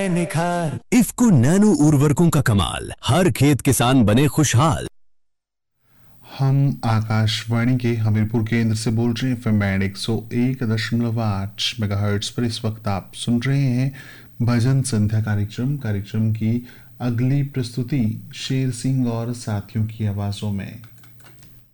निखार। इफ्को नैनो उर्वरकों का कमाल, हर खेत किसान बने खुशहाल। हम आकाशवाणी के हमीरपुर केंद्र से बोल रहे हैं। एफएम बैंड 101.8 मेगाहर्ट्ज पर इस वक्त आप सुन रहे हैं भजन संध्या कार्यक्रम की अगली प्रस्तुति शेर सिंह और साथियों की आवाजों में।